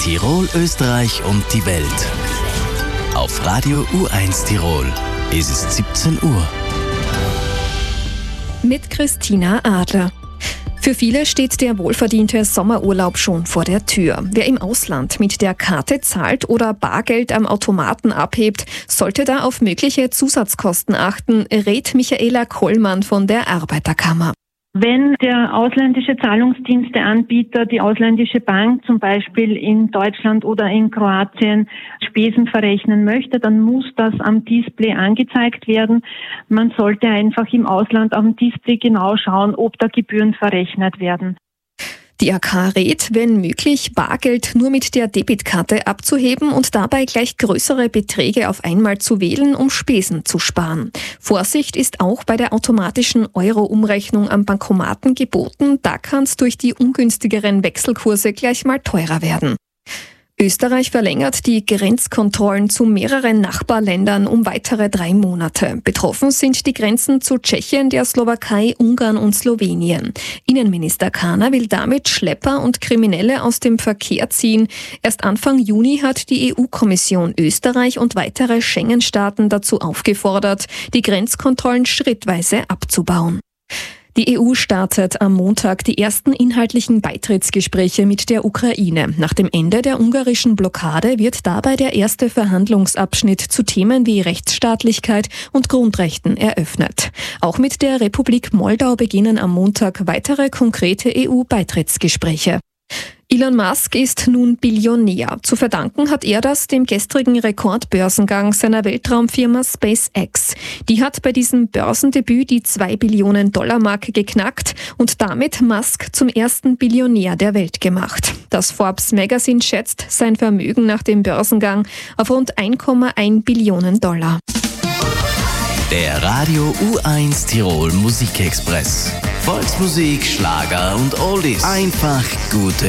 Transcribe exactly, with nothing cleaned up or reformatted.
Tirol, Österreich und die Welt. Auf Radio U eins Tirol ist es siebzehn Uhr. Mit Christina Adler. Für viele steht der wohlverdiente Sommerurlaub schon vor der Tür. Wer im Ausland mit der Karte zahlt oder Bargeld am Automaten abhebt, sollte da auf mögliche Zusatzkosten achten, rät Michaela Kollmann von der Arbeiterkammer. Wenn der ausländische Zahlungsdiensteanbieter, die ausländische Bank zum Beispiel in Deutschland oder in Kroatien Spesen verrechnen möchte, dann muss das am Display angezeigt werden. Man sollte einfach im Ausland am Display genau schauen, ob da Gebühren verrechnet werden. Die A K rät, wenn möglich, Bargeld nur mit der Debitkarte abzuheben und dabei gleich größere Beträge auf einmal zu wählen, um Spesen zu sparen. Vorsicht ist auch bei der automatischen Euro-Umrechnung am Bankomaten geboten, da kann es durch die ungünstigeren Wechselkurse gleich mal teurer werden. Österreich verlängert die Grenzkontrollen zu mehreren Nachbarländern um weitere drei Monate. Betroffen sind die Grenzen zu Tschechien, der Slowakei, Ungarn und Slowenien. Innenminister Kahner will damit Schlepper und Kriminelle aus dem Verkehr ziehen. Erst Anfang Juni hat die E U-Kommission Österreich und weitere Schengen-Staaten dazu aufgefordert, die Grenzkontrollen schrittweise abzubauen. Die E U startet am Montag die ersten inhaltlichen Beitrittsgespräche mit der Ukraine. Nach dem Ende der ungarischen Blockade wird dabei der erste Verhandlungsabschnitt zu Themen wie Rechtsstaatlichkeit und Grundrechten eröffnet. Auch mit der Republik Moldau beginnen am Montag weitere konkrete E U-Beitrittsgespräche. Elon Musk ist nun Billionär. Zu verdanken hat er das dem gestrigen Rekordbörsengang seiner Weltraumfirma SpaceX. Die hat bei diesem Börsendebüt die zwei Billionen Dollar Marke geknackt und damit Musk zum ersten Billionär der Welt gemacht. Das Forbes Magazine schätzt sein Vermögen nach dem Börsengang auf rund ein Komma eins Billionen Dollar. Der Radio U eins Tirol Musikexpress. Volksmusik, Schlager und Oldies. Einfach gute